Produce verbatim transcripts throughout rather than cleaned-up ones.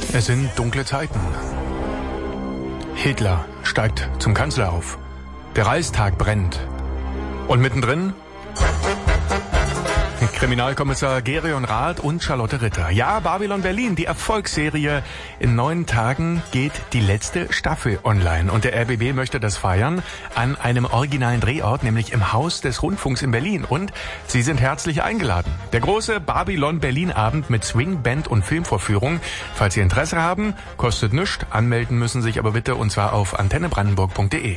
Es sind dunkle Zeiten. Hitler steigt zum Kanzler auf. Der Reichstag brennt. Und mittendrin Kriminalkommissar Gerion Rath und Charlotte Ritter. Ja, Babylon Berlin, die Erfolgsserie. In neun Tagen geht die letzte Staffel online. Und der R B B möchte das feiern an einem originalen Drehort, nämlich im Haus des Rundfunks in Berlin. Und Sie sind herzlich eingeladen. Der große Babylon Berlin Abend mit Swing, Band und Filmvorführung. Falls Sie Interesse haben, kostet nichts. Anmelden müssen sich aber bitte, und zwar auf antenne brandenburg punkt de.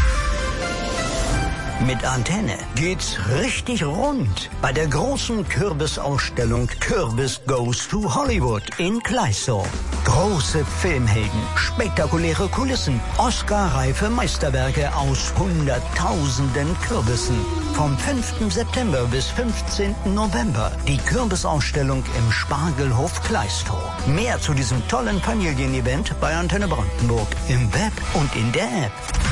Mit Antenne geht's richtig rund bei der großen Kürbisausstellung Kürbis Goes to Hollywood in Kleißau. Große Filmhelden, spektakuläre Kulissen, Oscar-reife Meisterwerke aus hunderttausenden Kürbissen. Vom fünften September bis fünfzehnten November die Kürbisausstellung im Spargelhof Kleißau. Mehr zu diesem tollen Familienevent bei Antenne Brandenburg im Web und in der App.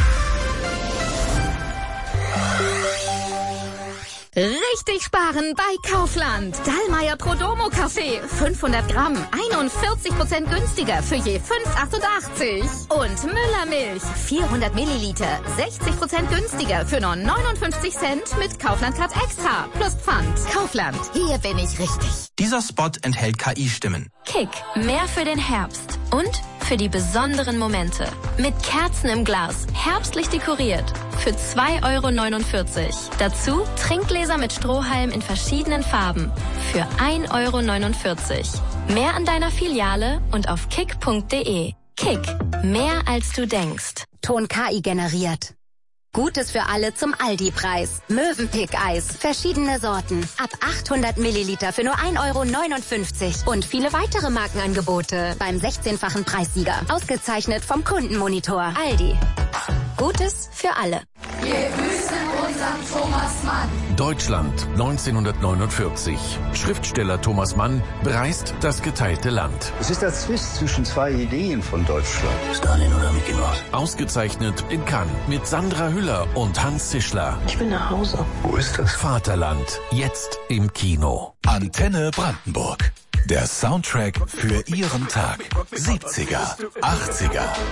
Richtig sparen bei Kaufland. Dallmayr Prodomo Kaffee. fünfhundert Gramm. einundvierzig Prozent günstiger für je fünf Euro achtundachtzig. Und Müllermilch. vierhundert Milliliter. sechzig Prozent günstiger für nur neunundfünfzig Cent mit Kaufland Card Extra. Plus Pfand. Kaufland. Hier bin ich richtig. Dieser Spot enthält K I-Stimmen. Kick. Mehr für den Herbst. Und für die besonderen Momente. Mit Kerzen im Glas. Herbstlich dekoriert. Für zwei Euro neunundvierzig. Dazu Trinkgläser mit Strohhalm in verschiedenen Farben. Für ein Euro neunundvierzig. Mehr an deiner Filiale und auf kick punkt de. Kick. Mehr als du denkst. Ton K I generiert. Gutes für alle zum Aldi-Preis. Mövenpick-Eis. Verschiedene Sorten. Ab achthundert Milliliter für nur ein Euro neunundfünfzig. Und viele weitere Markenangebote beim sechzehnfachen Preissieger. Ausgezeichnet vom Kundenmonitor. Aldi. Gutes für alle. Wir grüßen unseren Thomas Mann. Deutschland neunzehnhundertneunundvierzig. Schriftsteller Thomas Mann bereist das geteilte Land. Es ist der Zwist zwischen zwei Ideen von Deutschland. Stalin oder Mickey Mouse? Ausgezeichnet in Cannes mit Sandra Hüller und Hans Zischler. Ich will nach Hause. Wo ist das? Vaterland. Jetzt im Kino. Antenne Brandenburg. Der Soundtrack für Ihren Tag. siebziger, achtziger,